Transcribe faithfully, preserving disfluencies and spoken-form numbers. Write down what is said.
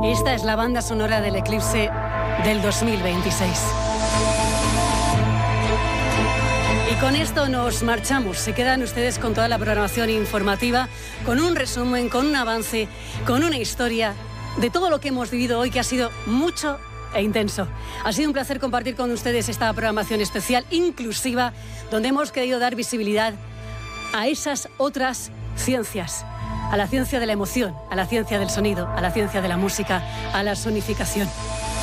Esta es la banda sonora del eclipse del dos mil veintiséis. Y con esto nos marchamos. Se quedan ustedes con toda la programación informativa, con un resumen, con un avance, con una historia de todo lo que hemos vivido hoy, que ha sido mucho e intenso. Ha sido un placer compartir con ustedes esta programación especial, inclusiva, donde hemos querido dar visibilidad a esas otras ciencias, a la ciencia de la emoción, a la ciencia del sonido, a la ciencia de la música, a la sonificación.